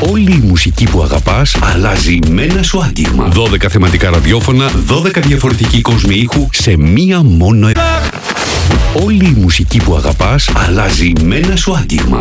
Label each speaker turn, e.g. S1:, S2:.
S1: Όλη η μουσική που αγαπάς αλλάζει με ένα σου άγγιγμα. 12 θεματικά ραδιόφωνα, 12 διαφορετικοί κόσμοι ήχου σε μία μόνο. Όλη η μουσική που αγαπάς αλλάζει με ένα σου άγγιγμα.